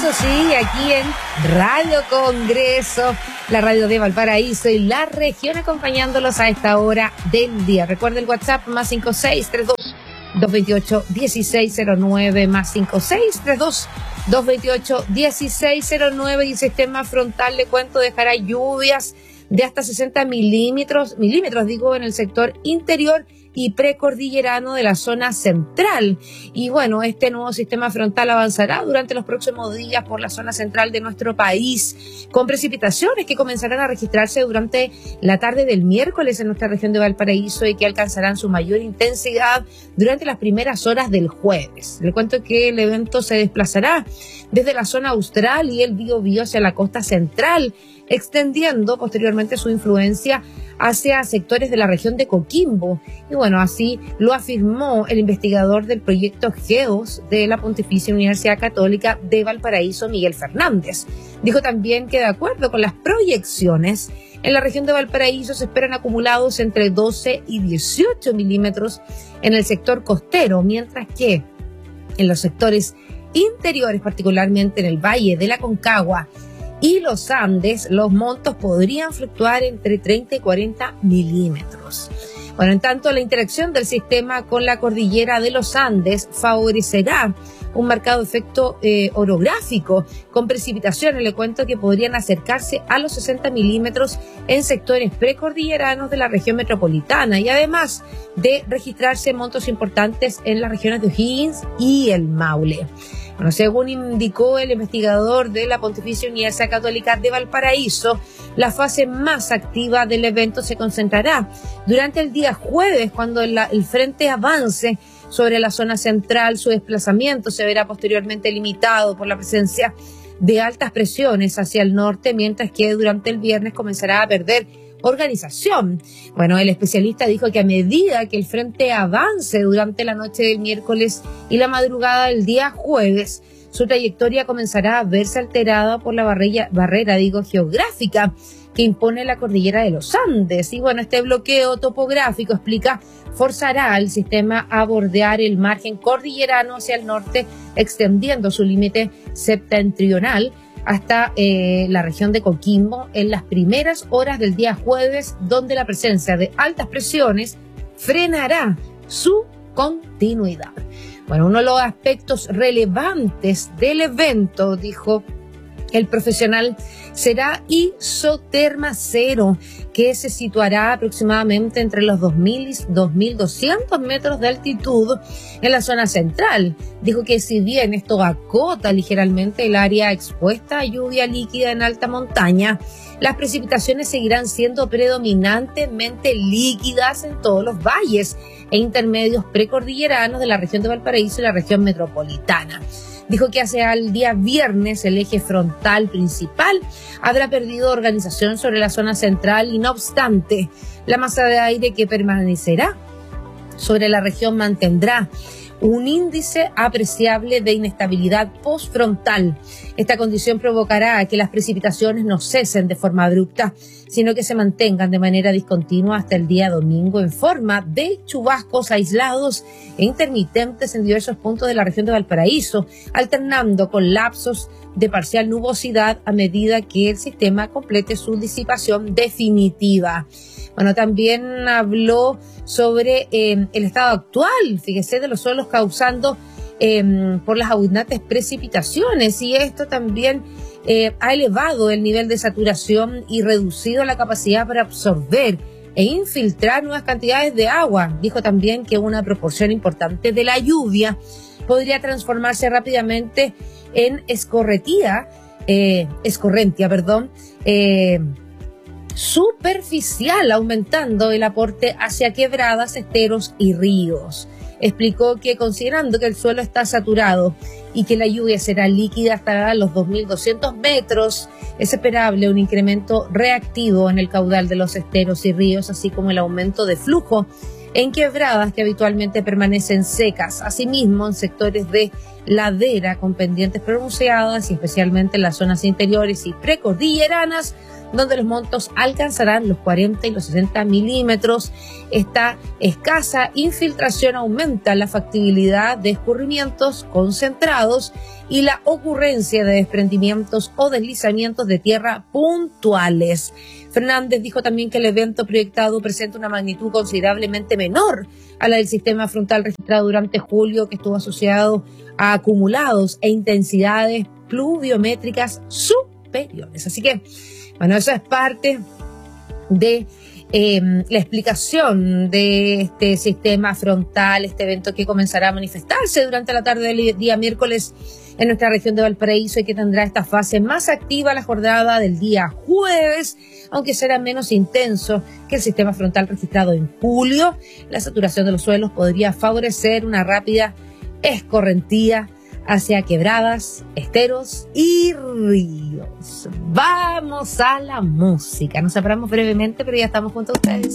Eso sí, aquí en Radio Congreso, la radio de Valparaíso y la región acompañándolos a esta hora del día. Recuerda el WhatsApp más 5632-228-1609 más 5632-228-1609 y el sistema frontal, le cuento, dejará lluvias de hasta 60 milímetros, en el sector interior y precordillerano de la zona central. Y bueno, este nuevo sistema frontal avanzará durante los próximos días por la zona central de nuestro país, con precipitaciones que comenzarán a registrarse durante la tarde del miércoles en nuestra región de Valparaíso y que alcanzarán su mayor intensidad durante las primeras horas del jueves. Le cuento que el evento se desplazará desde la zona austral y el Biobío hacia la costa central, extendiendo posteriormente su influencia hacia sectores de la región de Coquimbo. Y bueno, así lo afirmó el investigador del proyecto GEOS de la Pontificia Universidad Católica de Valparaíso, Miguel Fernández. Dijo también que de acuerdo con las proyecciones, en la región de Valparaíso se esperan acumulados entre 12 y 18 milímetros en el sector costero, mientras que en los sectores interiores, particularmente en el Valle de la Concagua y los Andes, los montos podrían fluctuar entre 30 y 40 milímetros. Bueno, en tanto, la interacción del sistema con la cordillera de los Andes favorecerá un marcado efecto orográfico con precipitaciones, le cuento, que podrían acercarse a los 60 milímetros en sectores precordilleranos de la región metropolitana y además de registrarse montos importantes en las regiones de O'Higgins y el Maule. Bueno, según indicó el investigador de la Pontificia Universidad Católica de Valparaíso, la fase más activa del evento se concentrará durante el día jueves, cuando el frente avance sobre la zona central. Su desplazamiento se verá posteriormente limitado por la presencia de altas presiones hacia el norte, mientras que durante el viernes comenzará a perder organización. Bueno, el especialista dijo que a medida que el frente avance durante la noche del miércoles y la madrugada del día jueves, su trayectoria comenzará a verse alterada por la barrera geográfica que impone la cordillera de los Andes. Y bueno, este bloqueo topográfico, explica, forzará al sistema a bordear el margen cordillerano hacia el norte, extendiendo su límite septentrional hasta la región de Coquimbo en las primeras horas del día jueves, donde la presencia de altas presiones frenará su continuidad. Bueno, uno de los aspectos relevantes del evento, dijo el profesional, será isoterma cero, que se situará aproximadamente entre los 2.000 y 2.200 metros de altitud en la zona central. Dijo que si bien esto acota ligeramente el área expuesta a lluvia líquida en alta montaña, las precipitaciones seguirán siendo predominantemente líquidas en todos los valles e intermedios precordilleranos de la región de Valparaíso y la región metropolitana. Dijo que hacia el día viernes el eje frontal principal habrá perdido organización sobre la zona central y, no obstante, la masa de aire que permanecerá sobre la región mantendrá un índice apreciable de inestabilidad postfrontal. Esta condición provocará que las precipitaciones no cesen de forma abrupta, sino que se mantengan de manera discontinua hasta el día domingo en forma de chubascos aislados e intermitentes en diversos puntos de la región de Valparaíso, alternando con lapsos de parcial nubosidad a medida que el sistema complete su disipación definitiva. Bueno, también habló sobre el estado actual, fíjese, de los suelos causando por las abundantes precipitaciones, y esto también ha elevado el nivel de saturación y reducido la capacidad para absorber e infiltrar nuevas cantidades de agua. Dijo también que una proporción importante de la lluvia podría transformarse rápidamente en escorrentia, superficial, aumentando el aporte hacia quebradas, esteros y ríos. Explicó que, considerando que el suelo está saturado y que la lluvia será líquida hasta los 2.200 metros, es esperable un incremento reactivo en el caudal de los esteros y ríos, así como el aumento de flujo en quebradas que habitualmente permanecen secas. Asimismo, en sectores de ladera con pendientes pronunciadas y especialmente en las zonas interiores y precordilleranas, donde los montos alcanzarán los 40 y los 60 milímetros. Esta escasa infiltración aumenta la factibilidad de escurrimientos concentrados y la ocurrencia de desprendimientos o deslizamientos de tierra puntuales. Fernández dijo también que el evento proyectado presenta una magnitud considerablemente menor a la del sistema frontal registrado durante julio, que estuvo asociado a acumulados e intensidades pluviométricas superiores. Así que, bueno, eso es parte de la explicación de este sistema frontal, este evento que comenzará a manifestarse durante la tarde del día miércoles en nuestra región de Valparaíso, y que tendrá esta fase más activa la jornada del día jueves, aunque será menos intenso que el sistema frontal registrado en julio. La saturación de los suelos podría favorecer una rápida escorrentía hacia quebradas, esteros y ríos. Vamos a la música. Nos separamos brevemente, pero ya estamos junto a ustedes.